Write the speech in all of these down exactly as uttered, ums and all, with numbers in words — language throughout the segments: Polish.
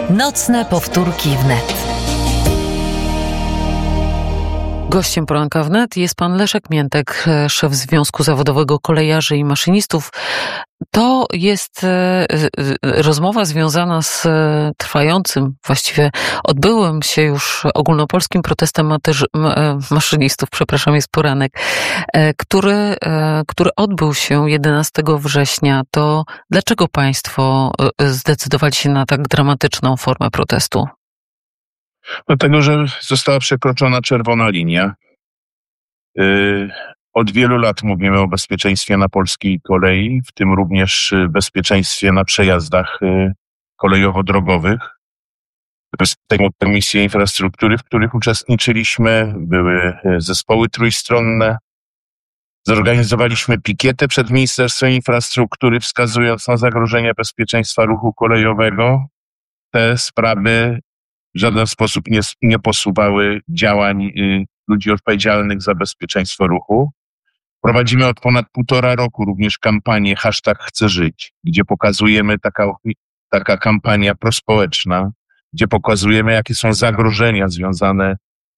Nocne powtórki wnet. Gościem poranka wnet jest pan Leszek Miętek, szef Związku Zawodowego Kolejarzy i Maszynistów. To jest rozmowa związana z trwającym, właściwie odbyłym się już ogólnopolskim protestem materzy- maszynistów, przepraszam, jest poranek, który, który odbył się jedenastego września. To dlaczego państwo zdecydowali się na tak dramatyczną formę protestu? Dlatego, że została przekroczona czerwona linia. Yy, od wielu lat mówimy o bezpieczeństwie na polskiej kolei, w tym również bezpieczeństwie na przejazdach yy, kolejowo-drogowych. Z tej Komisji Infrastruktury, w których uczestniczyliśmy, były zespoły trójstronne. Zorganizowaliśmy pikietę przed Ministerstwem Infrastruktury, wskazując na zagrożenie bezpieczeństwa ruchu kolejowego. Te sprawy w żaden sposób nie, nie posuwały działań y, ludzi odpowiedzialnych za bezpieczeństwo ruchu. Prowadzimy od ponad półtora roku również kampanię hashtag Chcę Żyć, gdzie pokazujemy taka, taka kampania prospołeczna, gdzie pokazujemy, jakie są zagrożenia związane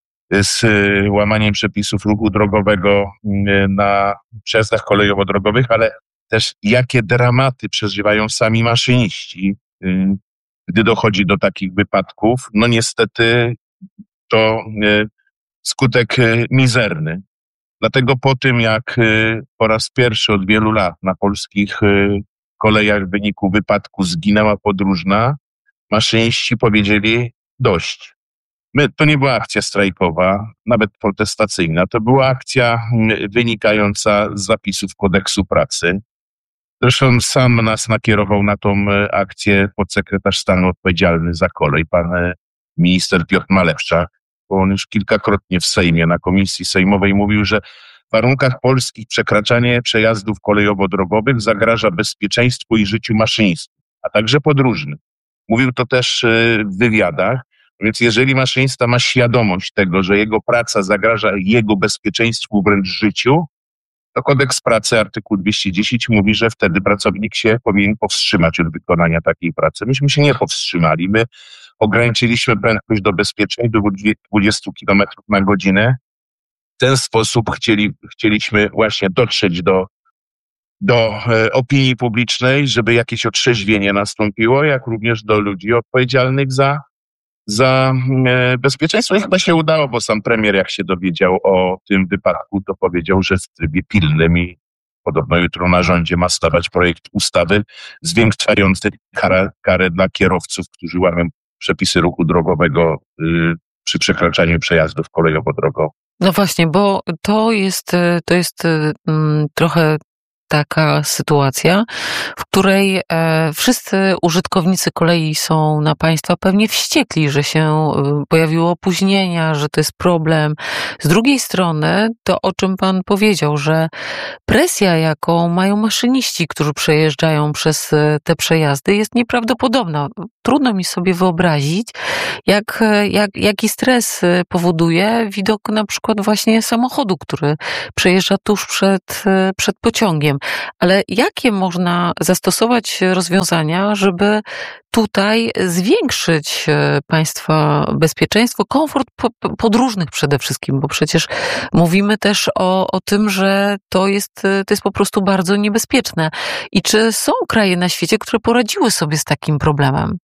z y, łamaniem przepisów ruchu drogowego y, na przejazdach kolejowo-drogowych, ale też jakie dramaty przeżywają sami maszyniści, y, gdy dochodzi do takich wypadków. No niestety to y, skutek y, mizerny. Dlatego po tym, jak y, po raz pierwszy od wielu lat na polskich y, kolejach w wyniku wypadku zginęła podróżna, maszyniści powiedzieli dość. My, to nie była akcja strajkowa, nawet protestacyjna. To była akcja y, wynikająca z zapisów kodeksu pracy. Zresztą sam nas nakierował na tą akcję podsekretarz stanu odpowiedzialny za kolej, pan minister Piotr Malewczak, bo on już kilkakrotnie w Sejmie, na komisji sejmowej mówił, że w warunkach polskich przekraczanie przejazdów kolejowo-drogowych zagraża bezpieczeństwu i życiu maszynistów, a także podróżnych. Mówił to też w wywiadach, więc jeżeli maszynista ma świadomość tego, że jego praca zagraża jego bezpieczeństwu, wręcz życiu, to kodeks pracy, artykuł dwieście dziesięć mówi, że wtedy pracownik się powinien powstrzymać od wykonania takiej pracy. Myśmy się nie powstrzymali. My ograniczyliśmy prędkość do bezpiecznej do dwudziestu kilometrów na godzinę. W ten sposób chcieli, chcieliśmy właśnie dotrzeć do, do e, opinii publicznej, żeby jakieś otrzeźwienie nastąpiło, jak również do ludzi odpowiedzialnych za za e, bezpieczeństwo. I chyba się udało, bo sam premier, jak się dowiedział o tym wypadku, to powiedział, że w trybie pilnym i podobno jutro na rządzie ma stawać projekt ustawy zwiększający karę, karę dla kierowców, którzy łamią przepisy ruchu drogowego y, przy przekraczaniu przejazdów kolejowo-drogowych. No właśnie, bo to jest, to jest mm, trochę taka sytuacja, w której e, wszyscy użytkownicy kolei są na państwa pewnie wściekli, że się e, pojawiło opóźnienia, że to jest problem. Z drugiej strony to, o czym pan powiedział, że presja, jaką mają maszyniści, którzy przejeżdżają przez e, te przejazdy, jest nieprawdopodobna. Trudno mi sobie wyobrazić, jak, jak, jaki stres powoduje widok na przykład właśnie samochodu, który przejeżdża tuż przed, przed pociągiem. Ale jakie można zastosować rozwiązania, żeby tutaj zwiększyć państwa bezpieczeństwo, komfort podróżnych przede wszystkim, bo przecież mówimy też o, o tym, że to jest, to jest po prostu bardzo niebezpieczne. I czy są kraje na świecie, które poradziły sobie z takim problemem?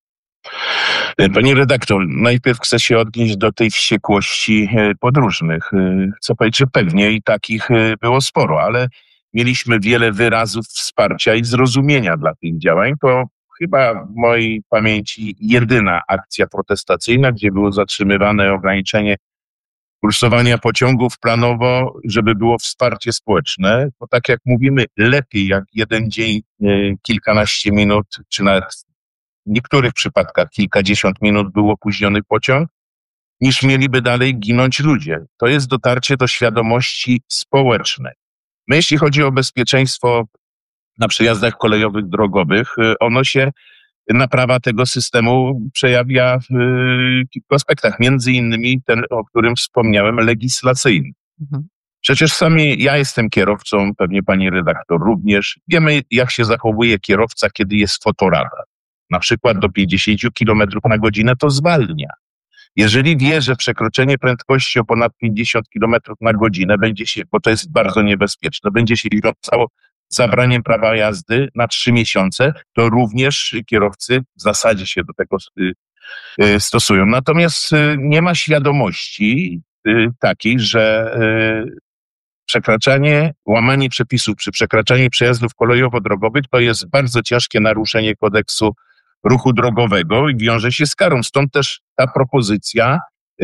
Pani redaktor, najpierw chcę się odnieść do tej wściekłości podróżnych. Chcę powiedzieć, że pewnie i takich było sporo, ale mieliśmy wiele wyrazów wsparcia i zrozumienia dla tych działań. To chyba w mojej pamięci jedyna akcja protestacyjna, gdzie było zatrzymywane ograniczenie kursowania pociągów planowo, żeby było wsparcie społeczne. Bo tak jak mówimy, lepiej jak jeden dzień, kilkanaście minut, czy nawet w niektórych przypadkach kilkadziesiąt minut był opóźniony pociąg, niż mieliby dalej ginąć ludzie. To jest dotarcie do świadomości społecznej. My, jeśli chodzi o bezpieczeństwo na przejazdach kolejowych, drogowych, ono się, naprawa tego systemu przejawia w kilku aspektach. Między innymi ten, o którym wspomniałem, legislacyjny. Mhm. Przecież sami, ja jestem kierowcą, pewnie pani redaktor również. Wiemy, jak się zachowuje kierowca, kiedy jest fotoradar. na przykład do pięćdziesiąt kilometrów na godzinę, to zwalnia. Jeżeli wie, że przekroczenie prędkości o ponad pięćdziesiąt kilometrów na godzinę będzie się, bo to jest bardzo niebezpieczne, będzie się wiązało z zabraniem prawa jazdy na trzy miesiące, to również kierowcy w zasadzie się do tego stosują. Natomiast nie ma świadomości takiej, że przekraczanie, łamanie przepisów przy przekraczaniu przejazdów kolejowo-drogowych to jest bardzo ciężkie naruszenie kodeksu ruchu drogowego i wiąże się z karą. Stąd też ta propozycja yy,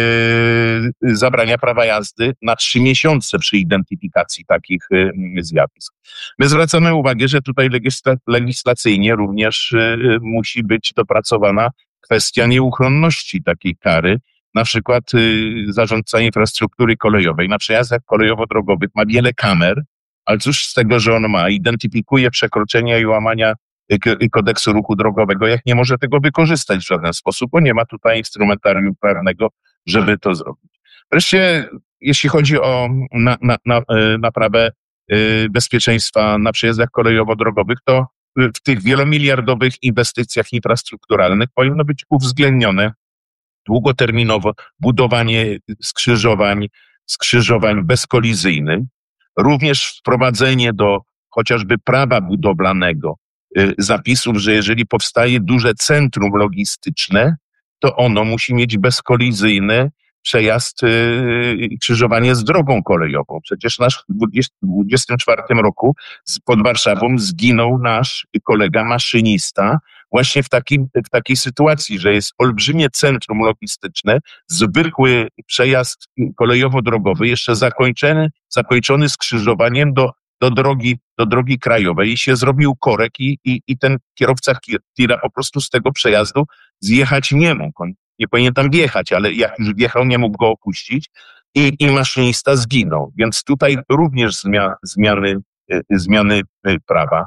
zabrania prawa jazdy na trzy miesiące przy identyfikacji takich yy, zjawisk. My zwracamy uwagę, że tutaj legisla, legislacyjnie również yy, musi być dopracowana kwestia nieuchronności takiej kary. Na przykład y, zarządca infrastruktury kolejowej na przejazdach kolejowo-drogowych ma wiele kamer, ale cóż z tego, że on ma, identyfikuje przekroczenia i łamania y, kodeksu ruchu drogowego, jak nie może tego wykorzystać w żaden sposób, bo nie ma tutaj instrumentarium prawnego, żeby to zrobić. Wreszcie, jeśli chodzi o na, na, na, naprawę y, bezpieczeństwa na przejazdach kolejowo-drogowych, to w tych wielomiliardowych inwestycjach infrastrukturalnych powinno być uwzględnione długoterminowo budowanie skrzyżowań, skrzyżowań bezkolizyjnych, również wprowadzenie do chociażby prawa budowlanego y, zapisów, że jeżeli powstaje duże centrum logistyczne, to ono musi mieć bezkolizyjny przejazd, y, krzyżowanie z drogą kolejową. Przecież nasz w dwudziestym czwartym roku pod Warszawą zginął nasz kolega maszynista, właśnie w, takim, w takiej sytuacji, że jest olbrzymie centrum logistyczne, zwykły przejazd kolejowo-drogowy, jeszcze zakończony, zakończony skrzyżowaniem do, do, drogi, do drogi krajowej i się zrobił korek i, i, i ten kierowca tira po prostu z tego przejazdu zjechać nie mógł. On nie powinien tam wjechać, ale jak już wjechał, nie mógł go opuścić i, i maszynista zginął. Więc tutaj również zmia, zmiany, zmiany prawa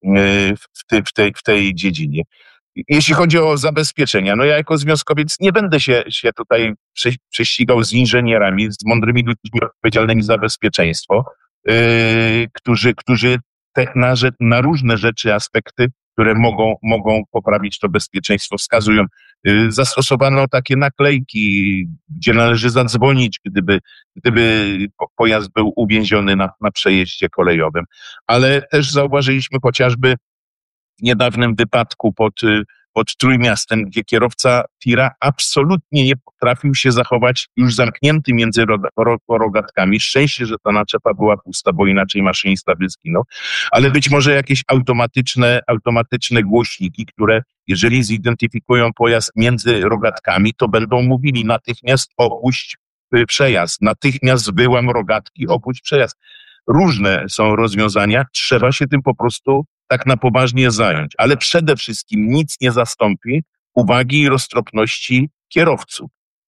w tej, w, tej, w tej dziedzinie. Jeśli chodzi o zabezpieczenia, no ja jako związkowiec nie będę się, się tutaj prze, prześcigał z inżynierami, z mądrymi ludźmi odpowiedzialnymi za bezpieczeństwo, yy, którzy, którzy te, na, na różne rzeczy, aspekty, które mogą, mogą poprawić to bezpieczeństwo, wskazują. Yy, zastosowano takie naklejki, gdzie należy zadzwonić, gdyby, gdyby pojazd był uwięziony na, na przejeździe kolejowym. Ale też zauważyliśmy chociażby w niedawnym wypadku pod, pod Trójmiastem, gdzie kierowca tira absolutnie nie potrafił się zachować już zamknięty między rogatkami. Szczęście, że ta naczepa była pusta, bo inaczej maszynista by zginął. Ale być może jakieś automatyczne, automatyczne głośniki, które jeżeli zidentyfikują pojazd między rogatkami, to będą mówili natychmiast opuść przejazd, natychmiast wyłam rogatki, opuść przejazd. Różne są rozwiązania, trzeba się tym po prostu tak na poważnie zająć, ale przede wszystkim nic nie zastąpi uwagi i roztropności kierowców.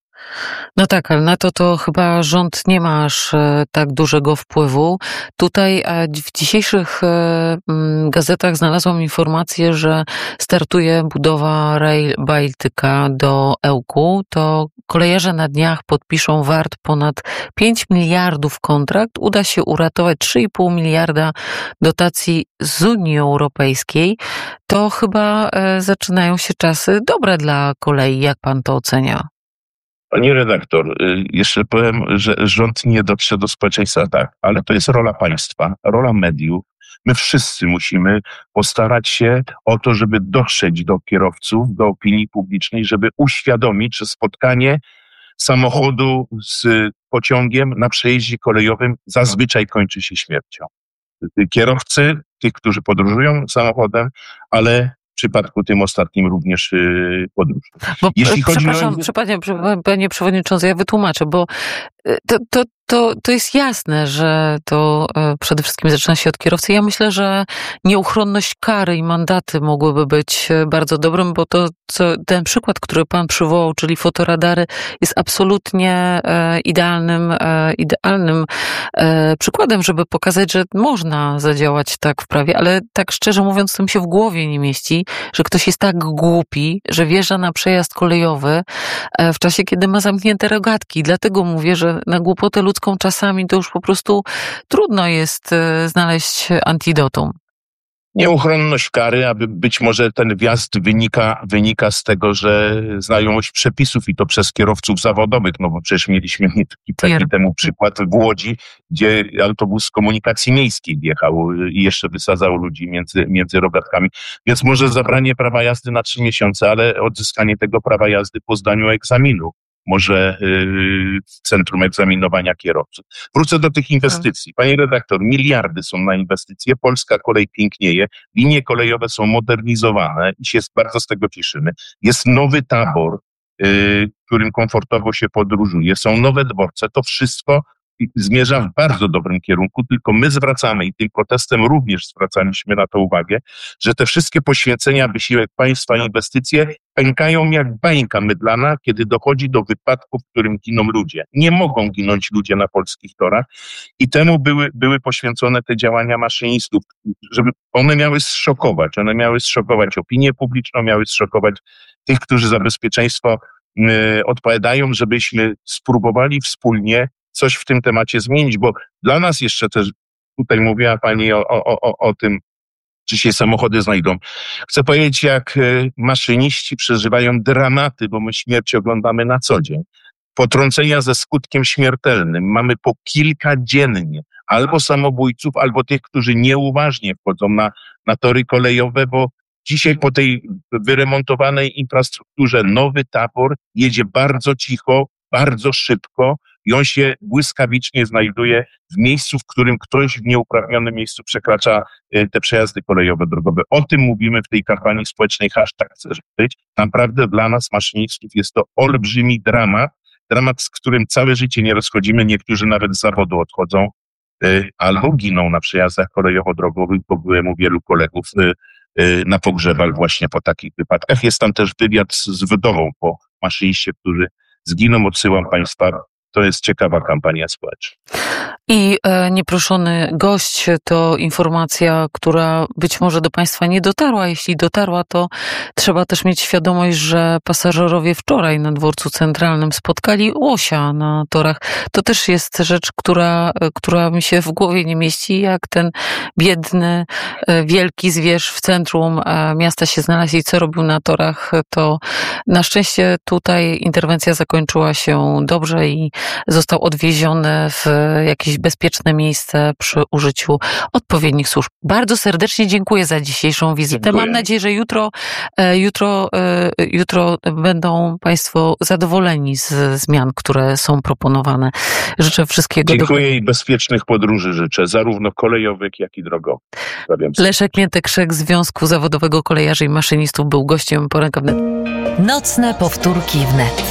No tak, ale na to to chyba rząd nie ma aż tak dużego wpływu. Tutaj w dzisiejszych gazetach znalazłam informację, że startuje budowa Rail Baltica do Ełku. To kolejarze na dniach podpiszą wart ponad pięć miliardów kontrakt. Uda się uratować trzy i pół miliarda dotacji z Unii Europejskiej. To chyba zaczynają się czasy dobre dla kolei. Jak pan to ocenia? Pani redaktor, jeszcze powiem, że rząd nie dotrze do społeczeństwa, tak, ale to jest rola państwa, rola mediów. My wszyscy musimy postarać się o to, żeby dotrzeć do kierowców, do opinii publicznej, żeby uświadomić, że spotkanie samochodu z pociągiem na przejeździe kolejowym zazwyczaj kończy się śmiercią. Kierowcy, tych, którzy podróżują samochodem, ale w przypadku tym ostatnim również yy, podróż. Bo, Jeśli przepraszam, chodzi o... panie, panie przewodniczący, ja wytłumaczę, bo to, to, to, to jest jasne, że to przede wszystkim zaczyna się od kierowcy. Ja myślę, że nieuchronność kary i mandaty mogłyby być bardzo dobrym, bo to co, ten przykład, który pan przywołał, czyli fotoradary, jest absolutnie idealnym, idealnym przykładem, żeby pokazać, że można zadziałać tak w prawie, ale tak szczerze mówiąc, to mi się w głowie nie mieści, że ktoś jest tak głupi, że wjeżdża na przejazd kolejowy w czasie, kiedy ma zamknięte rogatki. Dlatego mówię, że na głupotę ludzką czasami to już po prostu trudno jest znaleźć antidotum. Nieuchronność kary, aby być może ten wjazd wynika, wynika z tego, że znajomość przepisów i to przez kierowców zawodowych, no bo przecież mieliśmy taki temu przykład w Łodzi, gdzie autobus komunikacji miejskiej wjechał i jeszcze wysadzał ludzi między, między rogatkami. Więc może zabranie prawa jazdy na trzy miesiące, ale odzyskanie tego prawa jazdy po zdaniu egzaminu. Może yy, Centrum Egzaminowania Kierowców. Wrócę do tych inwestycji. Pani redaktor, miliardy są na inwestycje, polska kolej pięknieje, linie kolejowe są modernizowane i się bardzo z tego cieszymy. Jest nowy tabor, yy, którym komfortowo się podróżuje, są nowe dworce, to wszystko zmierza w bardzo dobrym kierunku, tylko my zwracamy i tym protestem również zwracaliśmy na to uwagę, że te wszystkie poświęcenia, wysiłek państwa, inwestycje pękają jak bańka mydlana, kiedy dochodzi do wypadków, w którym giną ludzie. Nie mogą ginąć ludzie na polskich torach i temu były, były poświęcone te działania maszynistów, żeby one miały zszokować, one miały zszokować opinię publiczną, miały zszokować tych, którzy za bezpieczeństwo yy, odpowiadają, żebyśmy spróbowali wspólnie coś w tym temacie zmienić, bo dla nas jeszcze też, tutaj mówiła Pani o, o, o, o tym, czy się samochody znajdą. Chcę powiedzieć, jak maszyniści przeżywają dramaty, bo my śmierć oglądamy na co dzień. Potrącenia ze skutkiem śmiertelnym mamy po kilka dziennie. Albo samobójców, albo tych, którzy nieuważnie wchodzą na, na tory kolejowe, bo dzisiaj po tej wyremontowanej infrastrukturze nowy tabor jedzie bardzo cicho, bardzo szybko i on się błyskawicznie znajduje w miejscu, w którym ktoś w nieuprawnionym miejscu przekracza te przejazdy kolejowe, drogowe. O tym mówimy w tej kampanii społecznej hashtag Chcesz żyć. Naprawdę dla nas, maszynistów, jest to olbrzymi dramat, dramat, z którym całe życie nie rozchodzimy. Niektórzy nawet z zawodu odchodzą albo giną na przejazdach kolejowo-drogowych, bo byłem u wielu kolegów na pogrzebach właśnie po takich wypadkach. Jest tam też wywiad z wdową po maszyniście, który zginą. Odsyłam Państwa. To jest ciekawa kampania społeczna. I e, nieproszony gość to informacja, która być może do Państwa nie dotarła. Jeśli dotarła, to trzeba też mieć świadomość, że pasażerowie wczoraj na dworcu centralnym spotkali łosia na torach. To też jest rzecz, która, która mi się w głowie nie mieści, jak ten biedny, wielki zwierz w centrum miasta się znalazł i co robił na torach. To na szczęście tutaj interwencja zakończyła się dobrze i został odwieziony w jakieś bezpieczne miejsce przy użyciu odpowiednich służb. Bardzo serdecznie dziękuję za dzisiejszą wizytę. Dziękuję. Mam nadzieję, że jutro, jutro, jutro będą Państwo zadowoleni z zmian, które są proponowane. Życzę wszystkiego Dziękuję dobrego. I bezpiecznych podróży życzę, zarówno kolejowych, jak i drogowych. Leszek Miętek-Szek z Związku Zawodowego Kolejarzy i Maszynistów był gościem poranka wnet. Nocne powtórki wnet.